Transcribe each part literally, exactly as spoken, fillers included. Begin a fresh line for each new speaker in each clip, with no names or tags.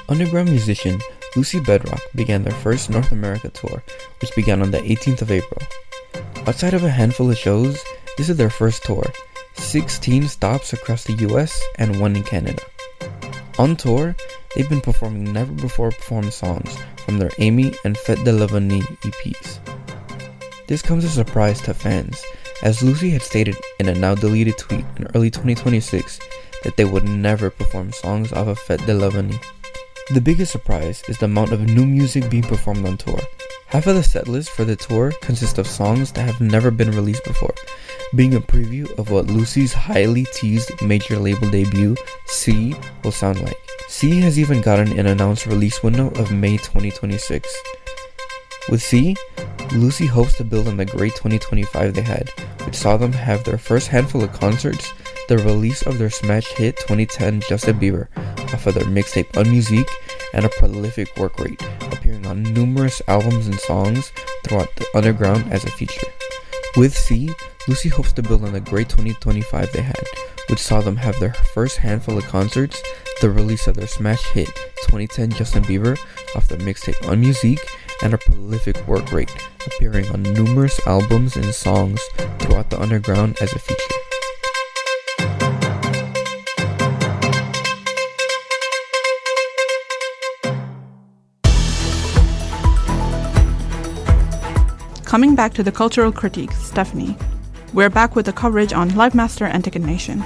Underground musician Lucy Bedroque began their first North America tour, which began on the eighteenth of April. Outside of a handful of shows, this is their first tour, sixteen stops across the U S and one in Canada. On tour, they've been performing never-before-performed songs from their Amy and Fête de l'Avenir E Ps. This comes as a surprise to fans, as Lucy had stated in a now-deleted tweet in early twenty twenty-six that they would never perform songs off of Fête de l'Avenir. The biggest surprise is the amount of new music being performed on tour. Half of the setlist for the tour consists of songs that have never been released before, being a preview of what Lucy's highly teased major label debut, See, will sound like. See has even gotten an announced release window of May twenty twenty-six. With See, Lucy hopes to build on the great twenty twenty-five they had, which saw them have their first handful of concerts, the release of their smash hit twenty ten Justin Bieber off of their mixtape UnMusique, and a prolific work rate, appearing on numerous albums and songs throughout the underground as a feature. With See, Lucy hopes to build on the great twenty twenty-five they had, which saw them have their first handful of concerts, the release of their smash hit twenty ten Justin Bieber off their mixtape UnMusique, and a prolific work rate, appearing on numerous albums and songs throughout the underground as a feature.
Coming back to the cultural critique, Stephanie. We're back with the coverage on Livemaster and Ticket Nation.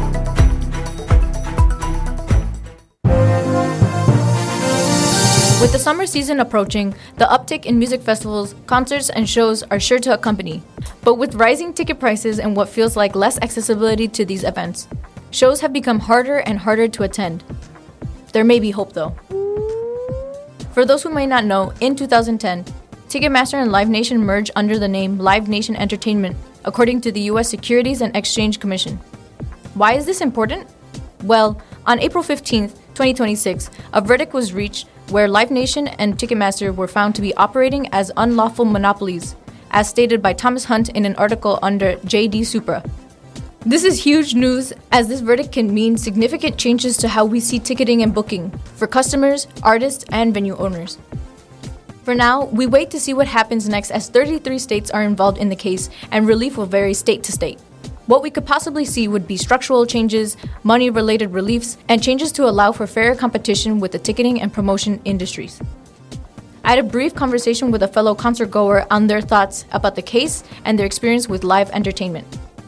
With the summer season approaching, the uptick in music festivals, concerts, and shows are sure to accompany. But with rising ticket prices and what feels like less accessibility to these events, shows have become harder and harder to attend. There may be hope though. For those who may not know, in two thousand ten, Ticketmaster and Live Nation merged under the name Live Nation Entertainment, according to the U S Securities and Exchange Commission. Why is this important? Well, on April fifteenth, twenty twenty-six, a verdict was reached where Live Nation and Ticketmaster were found to be operating as unlawful monopolies, as stated by Thomas Hunt in an article under J D Supra. This is huge news, as this verdict can mean significant changes to how we see ticketing and booking for customers, artists, and venue owners. For now, we wait to see what happens next, as thirty-three states are involved in the case and relief will vary state to state. What we could possibly see would be structural changes, money-related reliefs, and changes to allow for fairer competition with the ticketing and promotion industries. I had a brief conversation with a fellow concert goer on their thoughts about the case and their experience with live entertainment.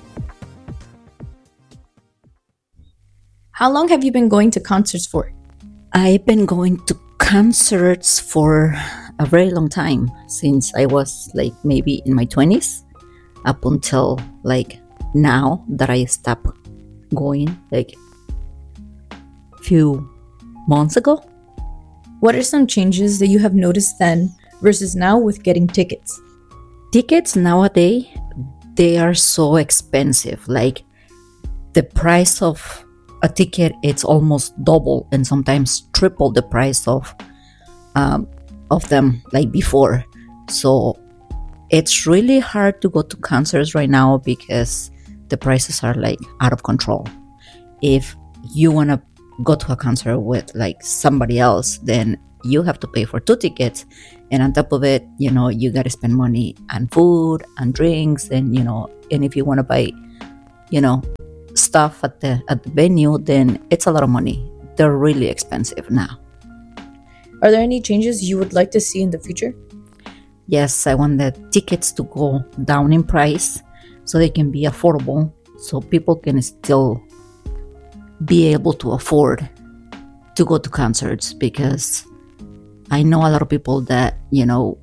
How long have you been going to concerts for?
I've been going to concerts for a very long time, since I was like maybe in my twenties up until like now that I stopped going like a few months ago.
What are some changes that you have noticed then versus now with getting tickets?
Tickets nowadays, they are so expensive. Like the price of a ticket, it's almost double and sometimes triple the price of um, of them like before. So it's really hard to go to concerts right now because the prices are like out of control. If you want to go to a concert with like somebody else, then you have to pay for two tickets, and on top of it, you know, you got to spend money on food and drinks, and you know, and if you want to buy, you know, stuff at the at the venue, then it's a lot of money. They're really expensive now.
Are there any changes you would like to see in the future?
Yes, I want the tickets to go down in price so they can be affordable, so people can still be able to afford to go to concerts, because I know a lot of people that, you know,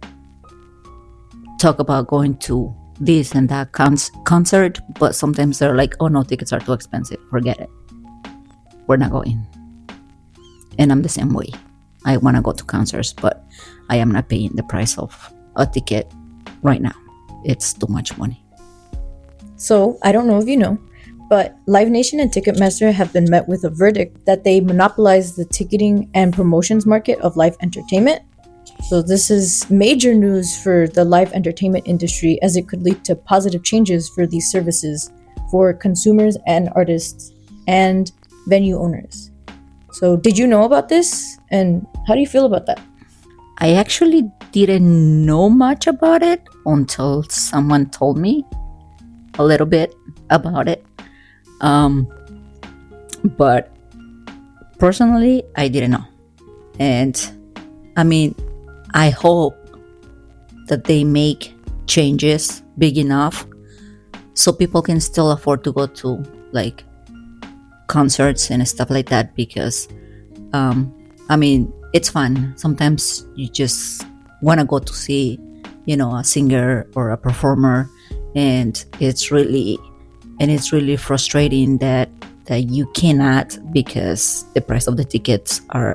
talk about going to this and that con- concert, but sometimes they're like, oh no, tickets are too expensive, forget it, we're not going. And I'm the same way. I want to go to concerts, but I am not paying the price of a ticket right now. It's too much money.
So, I don't know if you know, but Live Nation and Ticketmaster have been met with a verdict that they monopolize the ticketing and promotions market of live entertainment. So this is major news for the live entertainment industry, as it could lead to positive changes for these services for consumers and artists and venue owners.
So did you know about this? And how do you feel about that?
I actually didn't know much about it until someone told me a little bit about it. Um, but personally, I didn't know. And I mean, I hope that they make changes big enough so people can still afford to go to like concerts and stuff like that, because um, I mean, it's fun. Sometimes you just want to go to see, you know, a singer or a performer, and it's really and it's really frustrating that that you cannot, because the price of the tickets are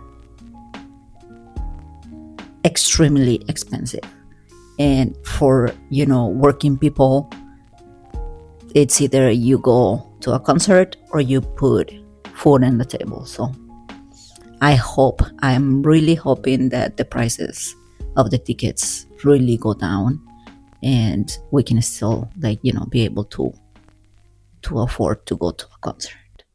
extremely expensive. And for, you know, working people, it's either you go to a concert or you put food on the table. So I hope, I'm really hoping that the prices of the tickets really go down and we can still, like, you know, be able to to afford to go to a concert.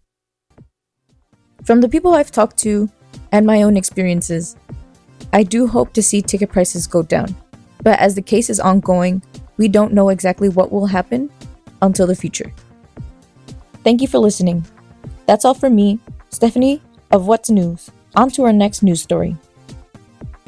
From the people I've talked to and my own experiences, I do hope to see ticket prices go down. But as the case is ongoing, we don't know exactly what will happen until the future. Thank you for listening. That's all from me, Stephanie of What's News. On to our next news story.